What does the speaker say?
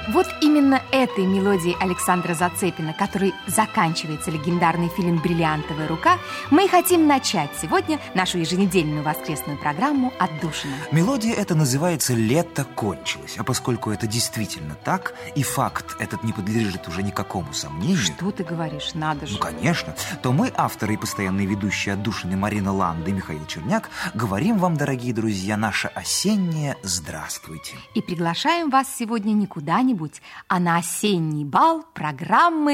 Вот именно этой мелодией Александра Зацепина, которой заканчивается легендарный фильм «Бриллиантовая рука», мы и хотим начать сегодня нашу еженедельную воскресную программу «Отдушина». Мелодия эта называется «Лето кончилось». А поскольку это действительно так, и факт этот не подлежит уже никакому сомнению... Что ты говоришь? Надо же. Ну, конечно. То мы, авторы и постоянные ведущие «Отдушины» Марина Ланда и Михаил Черняк, говорим вам, дорогие друзья, наше осеннее «Здравствуйте». И приглашаем вас сегодня не куда-нибудь, а на осенний бал программы